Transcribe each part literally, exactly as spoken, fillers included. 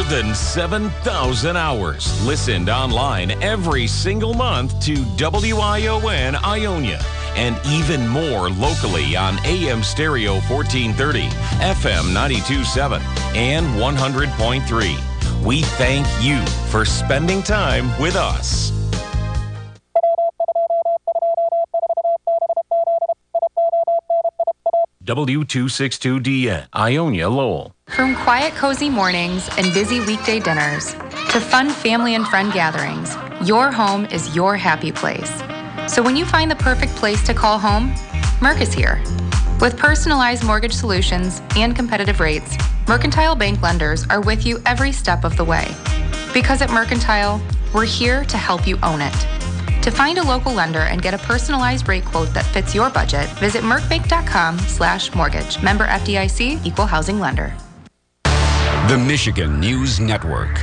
More than seven thousand hours listened online every single month to W I O N Ionia, and even more locally on A M Stereo fourteen thirty, F M ninety-two point seven, and one hundred point three. We thank you for spending time with us. W two sixty-two D N, Ionia, Lowell. From quiet, cozy mornings and busy weekday dinners to fun family and friend gatherings, your home is your happy place. So when you find the perfect place to call home, Merc is here. With personalized mortgage solutions and competitive rates, Mercantile Bank lenders are with you every step of the way. Because at Mercantile, we're here to help you own it. To find a local lender and get a personalized rate quote that fits your budget, visit mercbank.com slash mortgage. Member F D I C, Equal Housing Lender. The Michigan News Network.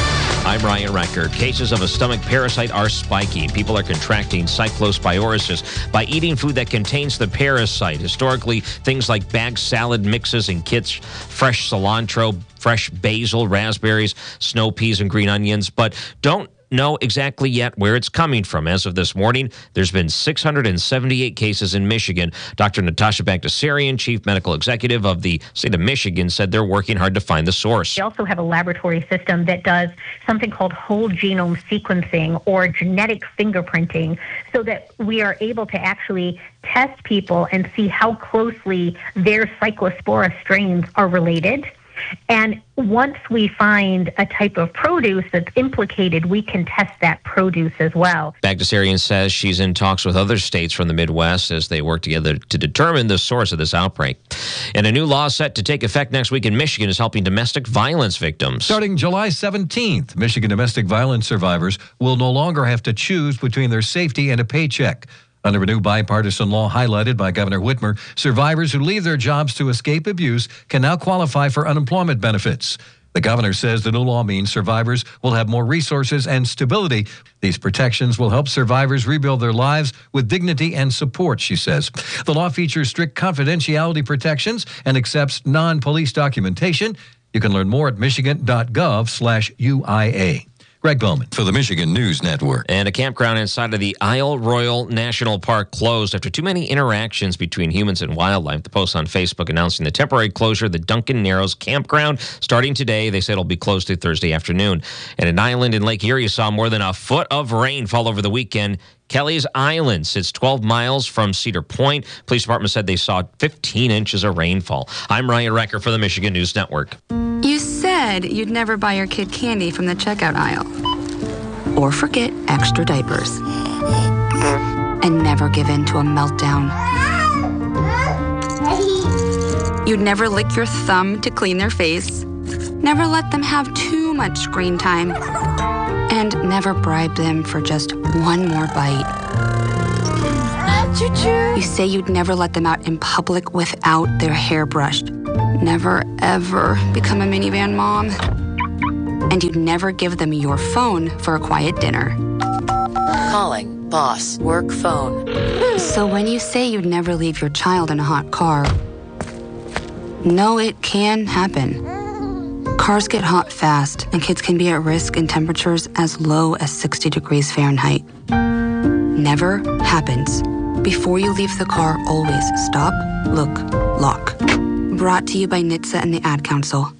I'm Ryan Recker. Cases of a stomach parasite are spiking. People are contracting cyclosporiasis by eating food that contains the parasite. Historically, things like bagged salad mixes and kits, fresh cilantro, fresh basil, raspberries, snow peas, and green onions. But don't know exactly yet where it's coming from. As of this morning, there's been six hundred seventy-eight cases in Michigan. Doctor Natasha Bagdasarian, Chief Medical Executive of the state of Michigan, said they're working hard to find the source. We also have a laboratory system that does something called whole genome sequencing or genetic fingerprinting, so that we are able to actually test people and see how closely their Cyclospora strains are related. And once we find a type of produce that's implicated, we can test that produce as well. Bagdasarian says she's in talks with other states from the Midwest as they work together to determine the source of this outbreak. And a new law set to take effect next week in Michigan is helping domestic violence victims. Starting July seventeenth, Michigan domestic violence survivors will no longer have to choose between their safety and a paycheck. Under a new bipartisan law highlighted by Governor Whitmer, survivors who leave their jobs to escape abuse can now qualify for unemployment benefits. The governor says the new law means survivors will have more resources and stability. These protections will help survivors rebuild their lives with dignity and support, she says. The law features strict confidentiality protections and accepts non-police documentation. You can learn more at michigan.gov slash UIA. Greg Bowman for the Michigan News Network. And a campground inside of the Isle Royal National Park closed after too many interactions between humans and wildlife. The post on Facebook announcing the temporary closure of the Duncan Narrows campground starting today. They said it'll be closed through Thursday afternoon. And an island in Lake Erie saw more than a foot of rain fall over the weekend. Kelly's Island sits twelve miles from Cedar Point. Police department said they saw fifteen inches of rainfall. I'm Ryan Recker for the Michigan News Network. You said you'd never buy your kid candy from the checkout aisle. Or forget extra diapers. And never give in to a meltdown. You'd never lick your thumb to clean their face. Never let them have too much screen time. And never bribe them for just one more bite. You say you'd never let them out in public without their hair brushed. Never, ever become a minivan mom. And you'd never give them your phone for a quiet dinner. Calling, boss, work phone. So when you say you'd never leave your child in a hot car, know it can happen. Cars get hot fast, and kids can be at risk in temperatures as low as sixty degrees Fahrenheit. Never happens. Before you leave the car, always stop, look, lock. Brought to you by N H T S A and the Ad Council.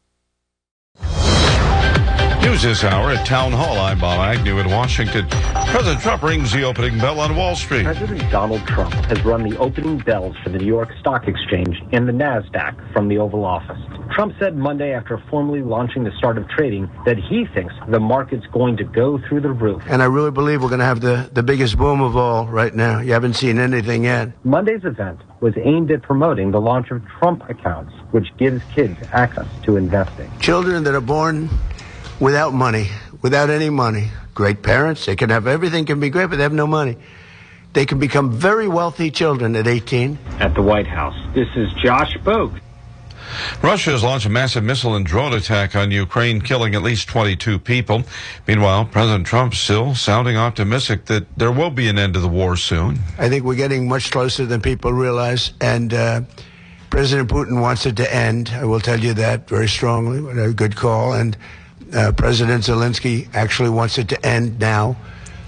News this hour at Town Hall. I'm Bob Agnew in Washington. President Trump rings the opening bell on Wall Street. President Donald Trump has run the opening bells for the New York Stock Exchange and the NASDAQ from the Oval Office. Trump said Monday, after formally launching the start of trading, that he thinks the market's going to go through the roof. And I really believe we're going to have the, the biggest boom of all right now. You haven't seen anything yet. Monday's event was aimed at promoting the launch of Trump accounts, which gives kids access to investing. Children that are born without money, without any money, great parents, they can have everything, can be great, but they have no money. They can become very wealthy children at eighteen. At the White House, this is Josh Bogue. Russia has launched a massive missile and drone attack on Ukraine, killing at least twenty-two people. Meanwhile, President Trump still sounding optimistic that there will be an end to the war soon. I think we're getting much closer than people realize, and uh, President Putin wants it to end. I will tell you that very strongly. What a good call. And uh, President Zelensky actually wants it to end now.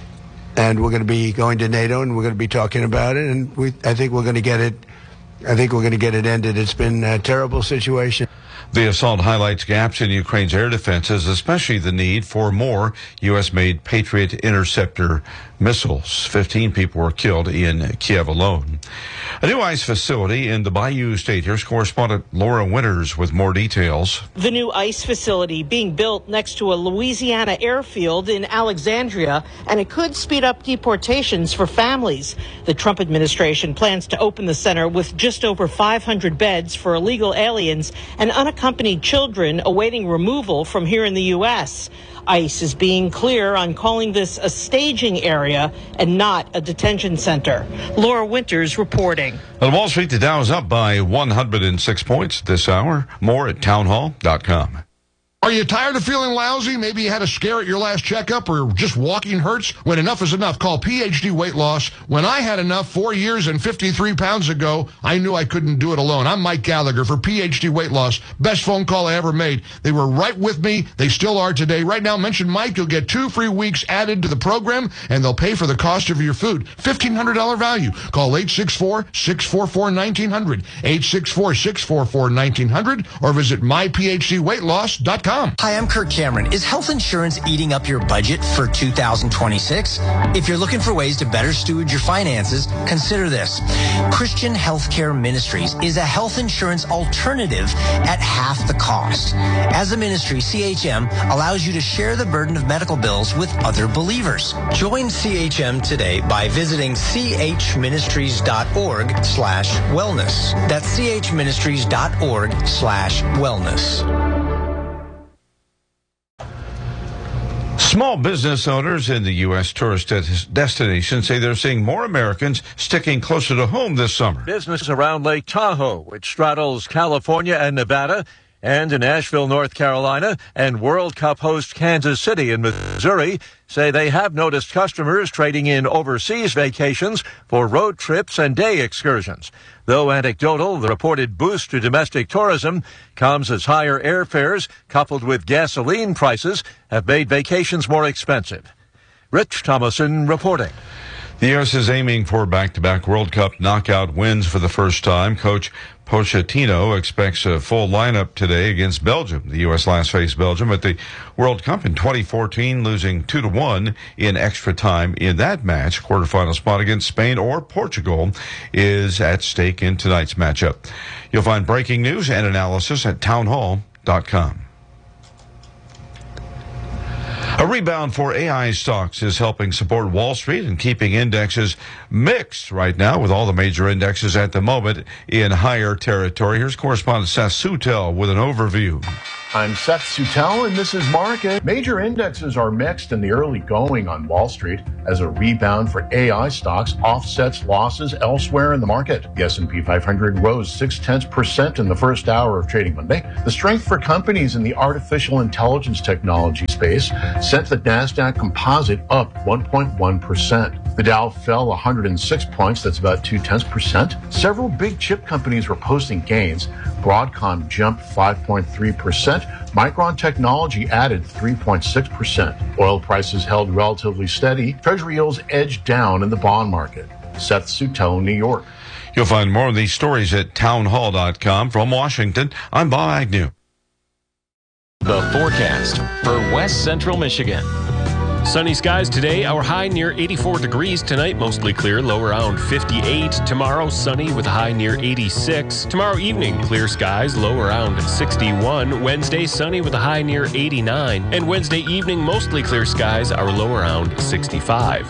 And we're going to be going to NATO, and we're going to be talking about it. And we, I think we're going to get it. I think we're going to get it ended. It's been a terrible situation. The assault highlights gaps in Ukraine's air defenses, especially the need for more U S-made Patriot interceptor missiles. Fifteen people were killed in Kiev alone. A new ICE facility in the Bayou State. Here's correspondent Laura Winters with more details. The new ICE facility being built next to a Louisiana airfield in Alexandria, and it could speed up deportations for families. The Trump administration plans to open the center with just over five hundred beds for illegal aliens and unaccompanied children awaiting removal from here in the U S. ICE is being clear on calling this a staging area and not a detention center. Laura Winters reporting. On Wall Street, the Dow is up by one hundred six points this hour. More at townhall dot com. Are you tired of feeling lousy? Maybe you had a scare at your last checkup, or just walking hurts? When enough is enough, call P H D Weight Loss. When I had enough four years and fifty-three pounds ago, I knew I couldn't do it alone. I'm Mike Gallagher for P H D Weight Loss. Best phone call I ever made. They were right with me. They still are today. Right now, mention Mike. You'll get two free weeks added to the program, and they'll pay for the cost of your food. fifteen hundred dollars value. Call eight six four, six four four, one nine zero zero, eight six four, six four four, one nine zero zero, or visit my p h d weight loss dot com. Hi, I'm Kirk Cameron. Is health insurance eating up your budget for two thousand twenty-six? If you're looking for ways to better steward your finances, consider this. Christian Healthcare Ministries is a health insurance alternative at half the cost. As a ministry, C H M allows you to share the burden of medical bills with other believers. Join C H M today by visiting c h ministries dot org slash wellness. That's c h ministries dot org slash wellness. Small business owners in the U S tourist destination say they're seeing more Americans sticking closer to home this summer. Businesses around Lake Tahoe, which straddles California and Nevada, and in Asheville, North Carolina, and World Cup host Kansas City in Missouri, say they have noticed customers trading in overseas vacations for road trips and day excursions. Though anecdotal, the reported boost to domestic tourism comes as higher airfares, coupled with gasoline prices, have made vacations more expensive. Rich Thomason reporting. The U S is aiming for back-to-back World Cup knockout wins for the first time. Coach Pochettino expects a full lineup today against Belgium. The U S last faced Belgium at the World Cup in twenty fourteen, losing two to one in extra time in that match. Quarterfinal spot against Spain or Portugal is at stake in tonight's matchup. You'll find breaking news and analysis at townhall dot com. A rebound for A I stocks is helping support Wall Street and keeping indexes mixed right now, with all the major indexes at the moment in higher territory. Here's correspondent Seth Sutel with an overview. I'm Seth Sutel, and this is Market. Major indexes are mixed in the early going on Wall Street as a rebound for A I stocks offsets losses elsewhere in the market. The S and P five hundred rose six tenths percent in the first hour of trading Monday. The strength for companies in the artificial intelligence technology space sent the NASDAQ Composite up one point one percent. The Dow fell one hundred six points, that's about two tenths percent. Several big chip companies were posting gains. Broadcom jumped five point three percent. Micron Technology added three point six percent. Oil prices held relatively steady. Treasury yields edged down in the bond market. Seth Sutel, New York. You'll find more of these stories at townhall dot com. From Washington, I'm Bob Agnew. The forecast for West Central Michigan. Sunny skies today, our high near eighty-four degrees. Tonight, mostly clear, low around fifty-eight. Tomorrow, sunny with a high near eighty-six. Tomorrow evening, clear skies, low around sixty-one. Wednesday, sunny with a high near eighty-nine. And Wednesday evening, mostly clear skies, our low around sixty-five.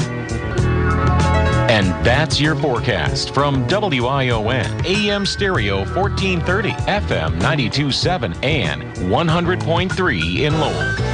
And that's your forecast from W I O N, A M Stereo fourteen thirty, F M ninety-two point seven, and one hundred point three in Lowell.